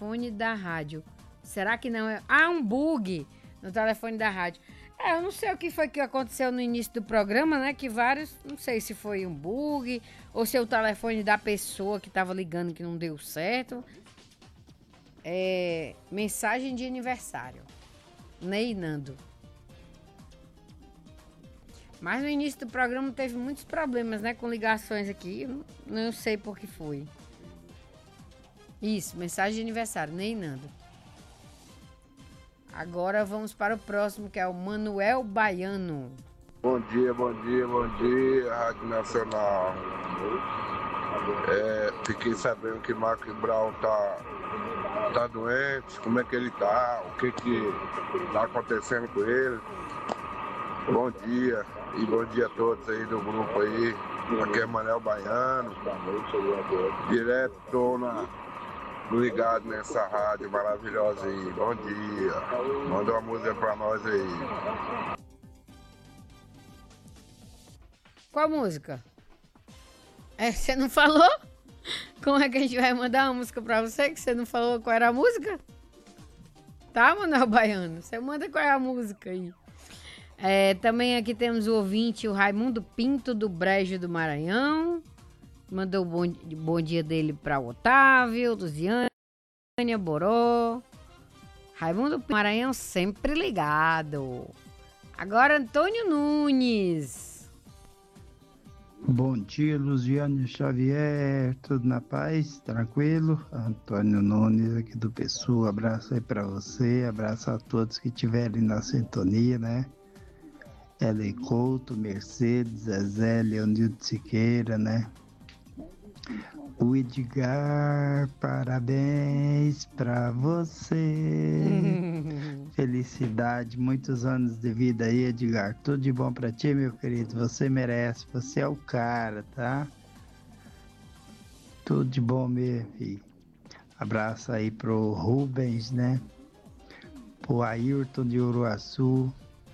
telefone da rádio. Será que não é? Ah, um bug no telefone da rádio. Eu não sei o que foi que aconteceu no início do programa, né? Que vários, não sei se foi um bug ou se é o telefone da pessoa que estava ligando que não deu certo. Mensagem de aniversário. Ney Nando. Mas no início do programa teve muitos problemas, né? Com ligações aqui. Não sei por que foi. Isso, mensagem de aniversário. Ney Nando. Agora vamos para o próximo, que é o Manuel Baiano. Bom dia, Rádio Nacional. Fiquei sabendo que Marcos Brown tá doente, como é que ele tá, o que tá acontecendo com ele. Bom dia, e bom dia a todos aí do grupo aí. Aqui é Manuel Baiano. Direto tô ligado nessa rádio maravilhosa aí. Bom dia. Manda uma música pra nós aí. Qual música? Você não falou? Como é que a gente vai mandar uma música pra você que você não falou qual era a música? Tá, Manuel Baiano? Você manda qual é a música aí. Também aqui temos o ouvinte, o Raimundo Pinto, do Brejo do Maranhão. Mandou o bom dia dele para o Otávio, Luziânia, Boró. Raimundo Pinto, Maranhão, sempre ligado. Agora, Antônio Nunes. Bom dia, Luziane Xavier, tudo na paz, tranquilo? Antônio Nunes aqui do Pessoa, abraço aí para você, abraço a todos que estiverem na sintonia, né? Ellen Couto, Mercedes, Zezé, Leonildo Siqueira, né? O Edgar, parabéns pra você. Felicidade, muitos anos de vida aí, Edgar. Tudo de bom pra ti, meu querido. Você merece, você é o cara, tá? Tudo de bom mesmo, filho. Abraço aí pro Rubens, né? Pro Ayrton de Uruaçu.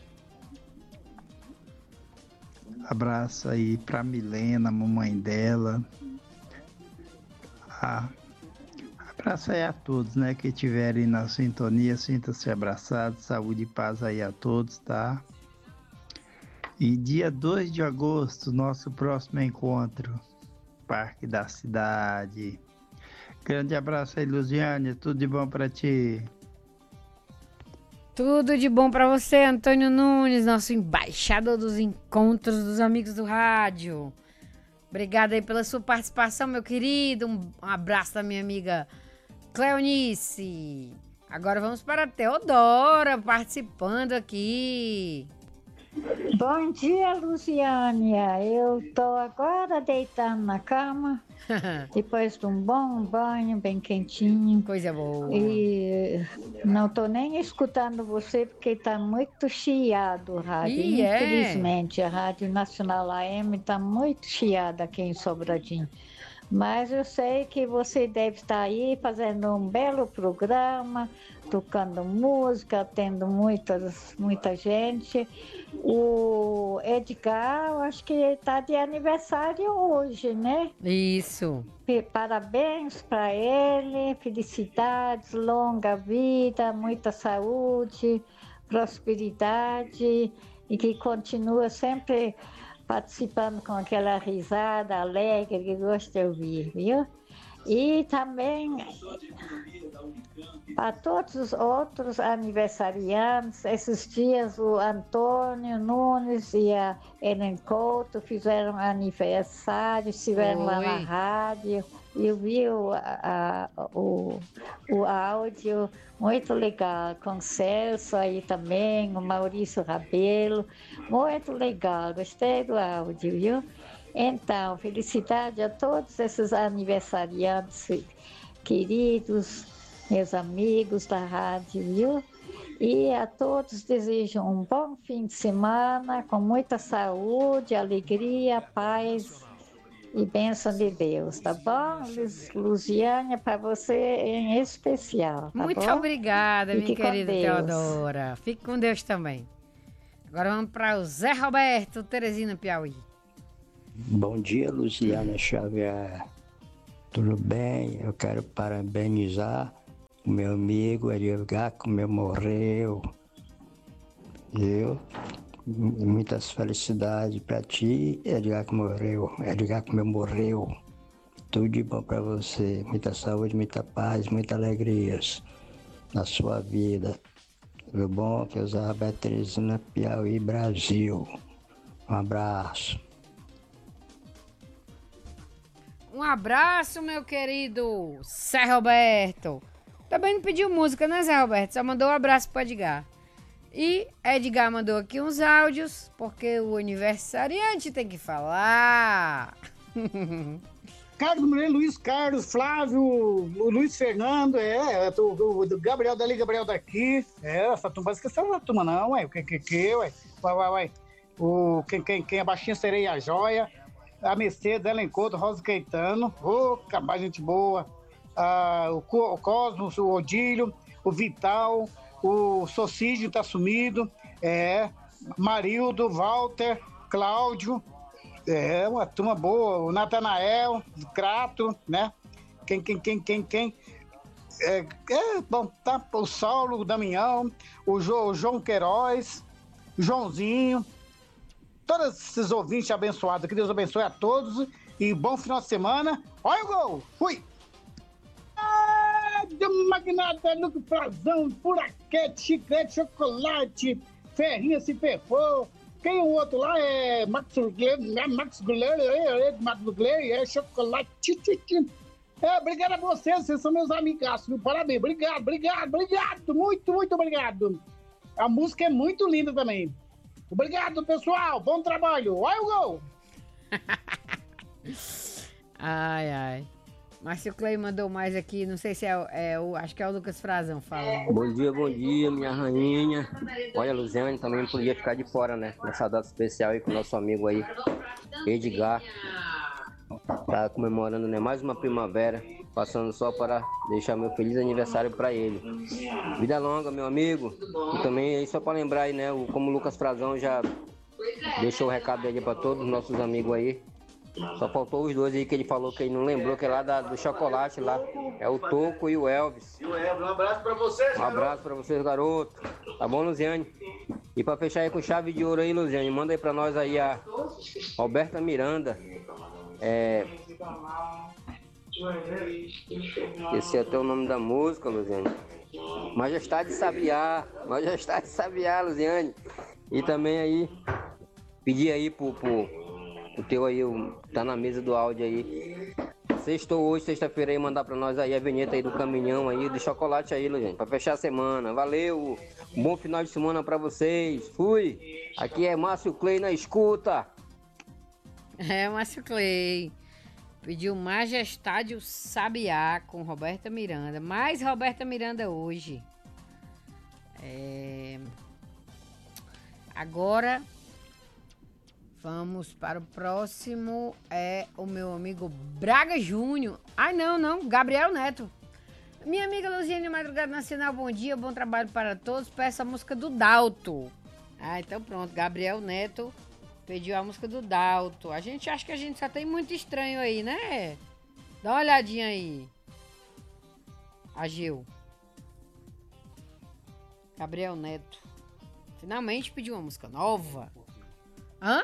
Abraço aí pra Milena, mamãe dela. Abraço aí a todos, né, que estiverem na sintonia, sinta-se abraçados, saúde e paz aí a todos, tá? E dia 2 de agosto, nosso próximo encontro, Parque da Cidade. Grande abraço aí, Luziane, tudo de bom pra ti. Tudo de bom pra você, Antônio Nunes, nosso embaixador dos encontros dos amigos do rádio. Obrigada aí pela sua participação, meu querido. Um abraço da minha amiga Cleonice. Agora vamos para a Teodora participando aqui. Bom dia, Luciânia. Eu tô agora deitando na cama, depois de um bom banho bem quentinho. Coisa boa. E não tô nem escutando você porque tá muito chiado o rádio. Infelizmente, a Rádio Nacional AM tá muito chiada aqui em Sobradinho. Mas eu sei que você deve estar aí fazendo um belo programa, tocando música, tendo muita gente. O Edgar, eu acho que está de aniversário hoje, né? Isso. Parabéns para ele, felicidades, longa vida, muita saúde, prosperidade e que continua sempre participando com aquela risada alegre que gosta de ouvir, viu? E também para todos os outros aniversariantes, esses dias o Antônio Nunes e a Ellen Couto fizeram aniversário, estiveram lá na rádio. Eu vi o áudio, muito legal, com o Celso aí também, o Maurício Rabelo, muito legal, gostei do áudio, viu? Então, felicidade a todos esses aniversariantes queridos, meus amigos da rádio, viu? E a todos desejo um bom fim de semana, com muita saúde, alegria, paz e bênção de Deus, tá bom? Luziane, para você em especial, tá Muito bom? obrigada, minha querida Deus. Teodora. Fique com Deus também. Agora vamos para o Zé Roberto, Teresina, Piauí. Bom dia, Luciana Xavier. Tudo bem? Eu quero parabenizar O meu amigo Edgar, como morreu. Muitas felicidades para ti, Edgar que morreu. Edgar como morreu. Tudo de bom para você. Muita saúde, muita paz, muitas alegrias na sua vida. Tudo bom? Que eu usava Beatriz, Piauí, Brasil. Um abraço. Um abraço, meu querido Zé Roberto. Também não pediu música, né, Zé Roberto? Só mandou um abraço pro Edgar. E Edgar mandou aqui uns áudios, porque o aniversariante tem que falar. Carlos Moreira, Luiz Carlos, Flávio, o Luiz Fernando, do Gabriel dali, Gabriel daqui. Essa turma, esqueceu essa turma não, ué. Ué. Vai. Quem é baixinha, Sereia a Joia. A Mercedes, Ellen Couto, Rosa Caetano. Capaz, gente boa. O Cosmos, o Odílio, o Vital, o Socidio tá sumido. Marildo, Walter, Cláudio. Uma turma boa, o Natanael, o Crato, né? Quem? Bom, tá o Saulo, o Damião, o João Queiroz, o Joãozinho, todos esses ouvintes abençoados, que Deus abençoe a todos e bom final de semana. Olha o gol! Fui! Magnata, Luco Frazão, Puraquete, Chiclete, Chocolate, Ferrinha se ferrou. Quem o outro lá é Max Gullier, Chocolate. Obrigado a vocês são meus amigaços, viu? Parabéns, obrigado, muito obrigado. A música é muito linda também. Obrigado, pessoal, bom trabalho. Olha o gol! Ai. Márcio Clay mandou mais aqui, não sei se acho que é o Lucas Frazão falando. Bom dia, minha rainha. Olha, a Luziane também não podia ficar de fora, né? Nessa data especial aí com o nosso amigo aí, Edgar. Tá comemorando, né? Mais uma primavera, passando só para deixar meu feliz aniversário para ele. Vida longa, meu amigo. E também aí só para lembrar aí, né? Como o Lucas Frazão já deixou o recado dele para todos os nossos amigos aí. Só faltou os dois aí que ele falou que ele não lembrou, que é lá do chocolate lá. É o Toco e o Elvis. Um abraço pra vocês, garoto. Um abraço pra vocês, garoto. Tá bom, Luziane? E pra fechar aí com chave de ouro aí, Luziane, manda aí pra nós aí a Roberta Miranda. Esse é até o nome da música, Luziane. Majestade Sabiá, Luziane. E também aí, pedir aí pro teu aí, tá na mesa do áudio aí. Sextou hoje, sexta-feira aí, mandar pra nós aí a vinheta aí do caminhão aí, do chocolate aí, gente, pra fechar a semana. Valeu, um bom final de semana pra vocês. Fui! Aqui é Márcio Clay na escuta. Márcio Clay. Pediu Majestade o Sabiá com Roberta Miranda. Mais Roberta Miranda hoje. Agora... vamos para o próximo, o meu amigo Braga Júnior. Ai, não, Gabriel Neto. Minha amiga Luziane Madrugada Nacional, bom dia, bom trabalho para todos. Peço a música do Dalto. Então pronto, Gabriel Neto pediu a música do Dalto. A gente acha que a gente só tem muito estranho aí, né? Dá uma olhadinha aí. Agil. Gabriel Neto. Finalmente pediu uma música nova. Hã?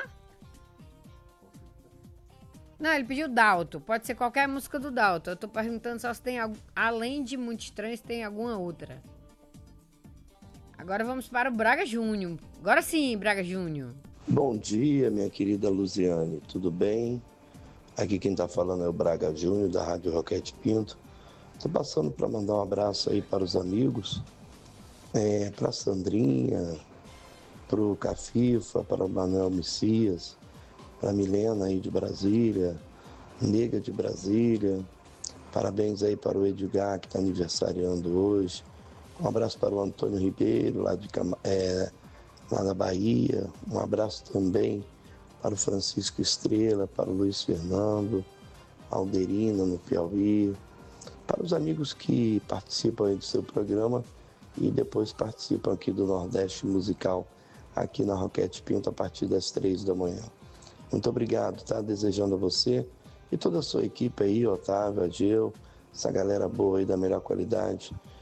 Não, ele pediu Dalto. Pode ser qualquer música do Dalto. Eu tô perguntando só se tem, além de Muito Estranho, se tem alguma outra. Agora vamos para o Braga Júnior. Agora sim, Braga Júnior. Bom dia, minha querida Luziane. Tudo bem? Aqui quem tá falando é o Braga Júnior, da Rádio Roquete Pinto. Tô passando para mandar um abraço aí para os amigos. Para Sandrinha, para o Cafifa, para o Manuel Messias, para a Milena aí de Brasília, Nega de Brasília. Parabéns aí para o Edgar, que está aniversariando hoje. Um abraço para o Antônio Ribeiro, lá na Bahia. Um abraço também para o Francisco Estrela, para o Luiz Fernando, Alderina, no Piauí. Para os amigos que participam aí do seu programa e depois participam aqui do Nordeste Musical, aqui na Roquete Pinto, a partir das 3 da manhã. Muito obrigado, tá? Desejando a você e toda a sua equipe aí, Otávio, Ageu, essa galera boa aí da melhor qualidade.